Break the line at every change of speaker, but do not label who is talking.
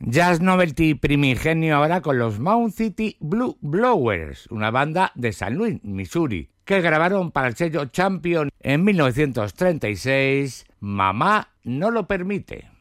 Jazz Novelty primigenio ahora con los Mound City Blue Blowers, una banda de San Luis, Missouri, que grabaron para el sello Champion en 1936, Mamá no lo permite.